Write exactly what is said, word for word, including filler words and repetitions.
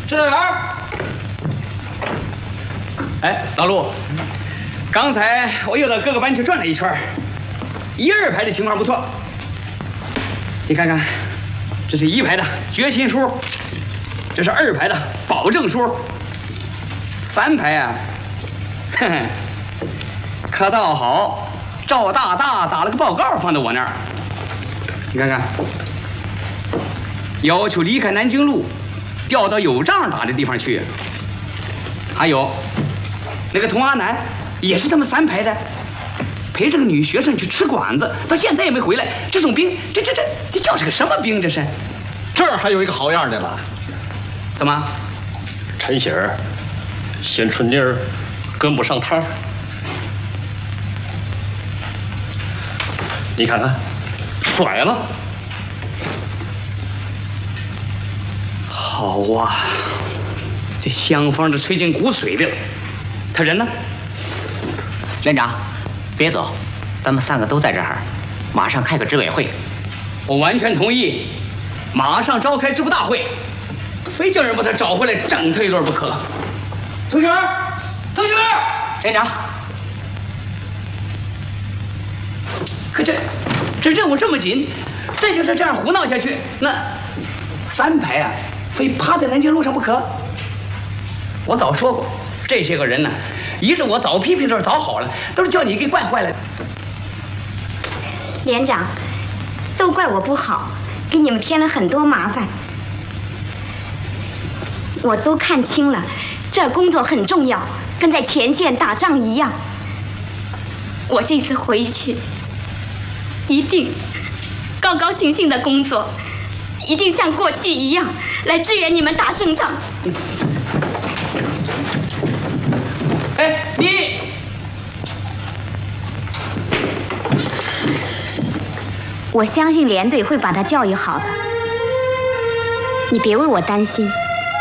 指导员。哎，老陆，刚才我又到各个班去转了一圈，一二排的情况不错。你看看，这是一排的决心书，这是二排的保证书，三排啊，哼哼，可倒好，赵大大打了个报告放在我那儿。你看看，要求离开南京路，调到有仗打的地方去。还有，那个童阿南也是他们三排的，陪着个女学生去吃馆子，到现在也没回来。这种兵，这这这这叫是个什么兵？这是？ 这儿还有一个好样的了。 怎么？ 陈喜儿、嫌春妮儿跟不上趟。你看看，甩了。 好啊，这香风都吹进骨髓里了。他人呢？ 连长，别走，咱们三个都在这儿，马上开个执委会。 我完全同意，马上召开支部大会，非叫人把他找回来整他一顿不可。同学，同学， 连长。 可这这任务这么紧，再就是这样胡闹下去，那三排啊，非趴在南京路上不可。我早说过，这些个人呢，一是我早批评就是早好了，都是叫你给惯坏了。 连长，都怪我不好，给你们添了很多麻烦。我都看清了，这工作很重要，跟在前线打仗一样。我这次回去，一定高高兴兴的工作，一定像过去一样来支援你们打胜仗。 哎，你， 我相信连队会把他教育好的，你别为我担心。